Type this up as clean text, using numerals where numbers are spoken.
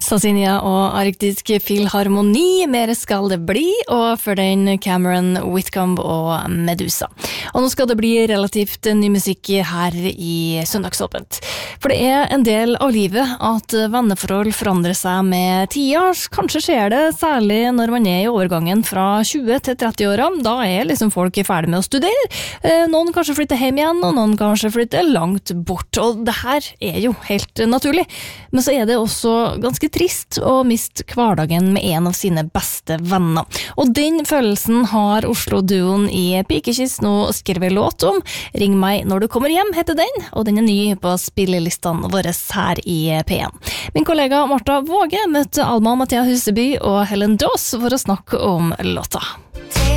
Sazinia og Arktisk Filharmoni, mer skal det bli, og for den Cameron Whitcomb og Medusa. Og nå skal det bli relativt ny musikk her i Søndagsåpent. For det er en del av livet at venneforhold forandrer seg med tida. Kanskje skjer det særlig når man er i overgangen fra 20 til 30-åra. Da er liksom folk ferdig med å studere. Noen kanskje flytter hjem igjen, og noen kanskje flytter langt bort. Og det her er jo helt naturlig. Men så er det også ganske trist å miste hverdagen med en av sine beste venner. Og den følelsen har Oslo-duoen i Pikekyss nå skrevet låt om. Ring meg når du kommer hjem, heter den, og den er ny på spillelistene våre her i P1. Min kollega Martha Våge møtte Alma Mathea Huseby og Helen Daas for å snakke om låta.